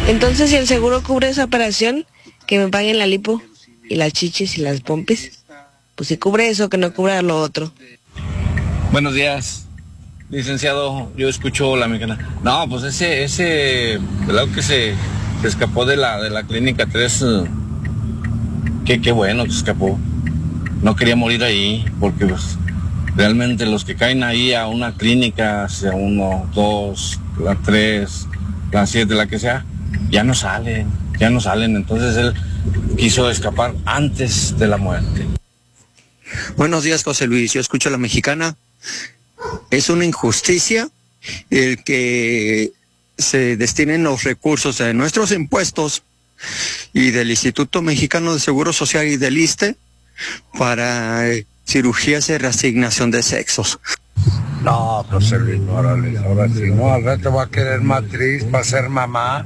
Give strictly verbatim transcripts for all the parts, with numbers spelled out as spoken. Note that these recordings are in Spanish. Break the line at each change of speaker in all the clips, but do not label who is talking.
Entonces, si el seguro cubre esa operación, que me paguen la lipo y las chichis y las pompis. Pues si cubre eso, que no cubra lo otro.
Buenos días, licenciado. Yo escucho la mexicana. No, pues ese, ese, claro que se, se escapó de la, de la clínica tres. Qué, qué bueno que se escapó. No quería morir ahí, porque pues, realmente los que caen ahí a una clínica, sea uno, dos, la tres, la siete, la que sea, ya no salen, ya no salen. Entonces él quiso escapar antes de la muerte.
Buenos días, José Luis. Yo escucho a la mexicana. Es una injusticia el que se destinen los recursos de nuestros impuestos y del Instituto Mexicano de Seguro Social y del I S S S T E para eh, cirugías de reasignación de sexos.
No, José Luis Morales, ahora sí, no, al rato va a querer matriz para ser mamá.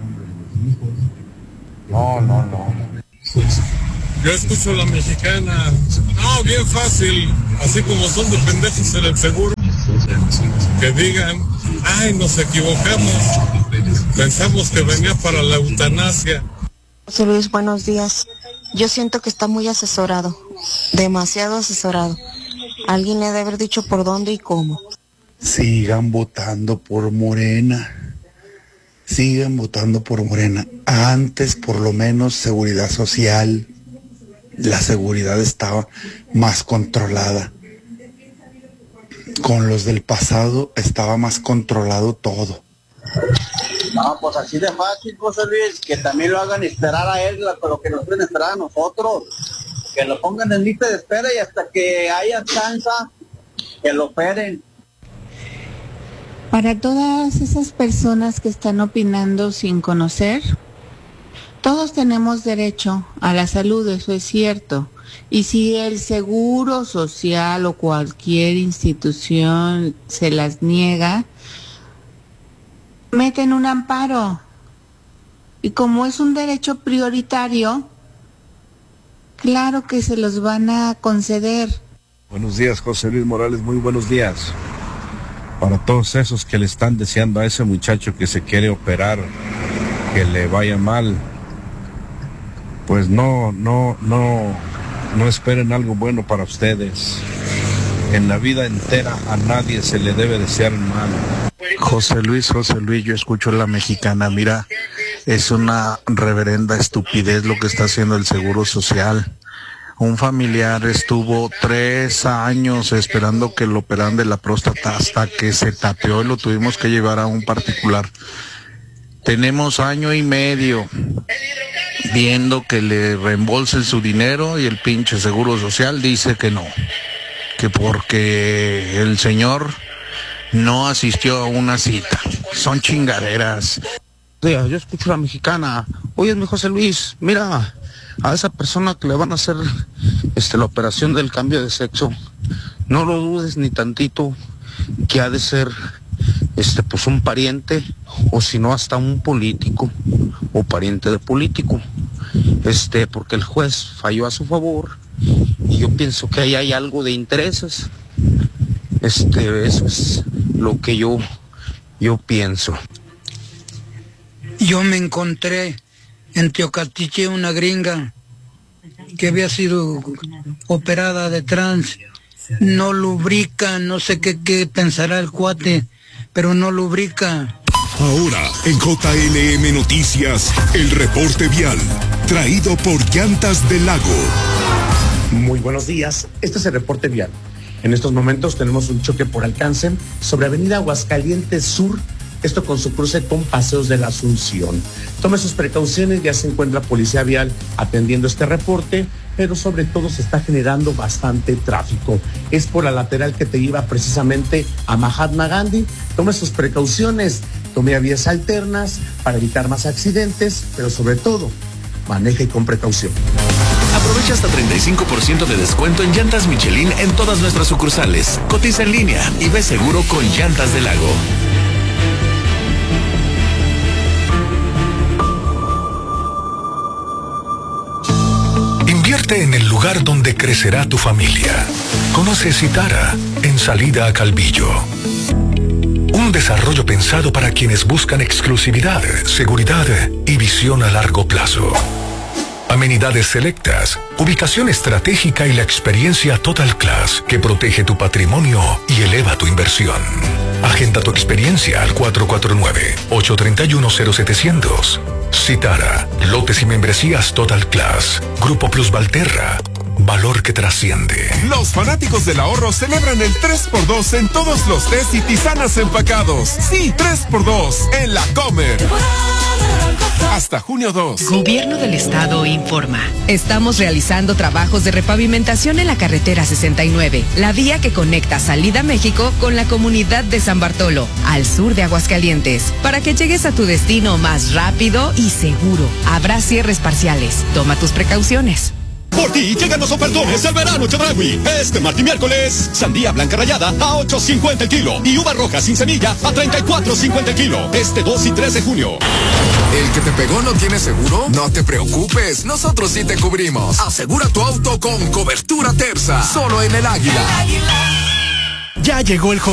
No, no, no.
Yo escucho la mexicana. No, bien fácil, así como son de pendejos en el seguro, que digan, ay, nos equivocamos, pensamos que venía para la eutanasia.
José Luis, buenos días. Yo siento que está muy asesorado, demasiado asesorado. Alguien le ha de haber dicho por dónde y cómo.
Sigan votando por Morena. Sigan votando por Morena. Antes, por lo menos, seguridad social. La seguridad estaba más controlada. Con los del pasado estaba más controlado todo.
No, pues así de fácil, José Luis, que también lo hagan esperar a él lo que nos pueden esperar a nosotros, que lo pongan en lista de espera y hasta que haya chance, que lo operen.
Para todas esas personas que están opinando sin conocer, todos tenemos derecho a la salud, eso es cierto. Y si el Seguro Social o cualquier institución se las niega, meten un amparo. Y como es un derecho prioritario, claro que se los van a conceder.
Buenos días, José Luis Morales, muy buenos días. Para todos esos que le están deseando a ese muchacho que se quiere operar, que le vaya mal, pues no, no, no, no esperen algo bueno para ustedes. En la vida entera a nadie se le debe desear mal.
José Luis, José Luis, yo escucho a la mexicana. Mira, es una reverenda estupidez lo que está haciendo el Seguro Social. Un familiar estuvo tres años esperando que lo operaran de la próstata hasta que se tapeó y lo tuvimos que llevar a un particular. Tenemos año y medio viendo que le reembolsen su dinero y el pinche Seguro Social dice que no, que porque el señor no asistió a una cita. Son chingaderas.
Yo escucho a la mexicana. Oye, mi José Luis, mira, a esa persona que le van a hacer este, la operación del cambio de sexo, no lo dudes ni tantito que ha de ser este, pues un pariente, o si no hasta un político, o pariente de político, este, porque el juez falló a su favor, y yo pienso que ahí hay algo de intereses. Este, eso es lo que yo, yo pienso.
Yo me encontré en Teocatiche una gringa que había sido operada de trans. No lubrica, no sé qué, qué pensará el cuate, pero no lubrica.
Ahora, en J L M Noticias, el reporte vial, traído por Llantas del Lago.
Muy buenos días, este es el reporte vial. En estos momentos tenemos un choque por alcance sobre Avenida Aguascalientes Sur, esto con su cruce con Paseos de la Asunción. Tome sus precauciones, ya se encuentra Policía Vial atendiendo este reporte, pero sobre todo se está generando bastante tráfico. Es por la lateral que te lleva precisamente a Mahatma Gandhi. Tome sus precauciones, tome vías alternas para evitar más accidentes, pero sobre todo, maneje con precaución.
Aprovecha hasta treinta y cinco por ciento de descuento en llantas Michelin en todas nuestras sucursales. Cotiza en línea y ve seguro con Llantas del Lago.
Invierte en el lugar donde crecerá tu familia. Conoce Citara en salida a Calvillo. Un
un desarrollo pensado para quienes buscan exclusividad, seguridad y visión a largo plazo. Amenidades selectas, ubicación estratégica y la experiencia Total Class que protege tu patrimonio y eleva tu inversión. Agenda tu experiencia al cuatro cuatro nueve, ocho tres uno, cero siete cero cero. Citara, lotes y membresías Total Class. Grupo Plus Valterra. Valor que trasciende.
Los fanáticos del ahorro celebran el tres por dos en todos los tés y tisanas empacados. Sí, tres por dos en La Comer. Hasta junio dos.
Gobierno del Estado informa. Estamos realizando trabajos de repavimentación en la carretera sesenta y nueve, la vía que conecta Salida México con la comunidad de San Bartolo, al sur de Aguascalientes, para que llegues a tu destino más rápido y seguro. Habrá cierres parciales. Toma tus precauciones.
Por ti llegan los ofertones del verano Chedraui. Este martes y miércoles, sandía blanca rallada a ocho cincuenta el kilo y uva roja sin semilla a treinta y cuatro cincuenta el kilo. Este dos y tres de junio.
¿El que te pegó no tiene seguro? No te preocupes, nosotros sí te cubrimos. Asegura tu auto con cobertura Terza, solo en el Águila.
Ya llegó el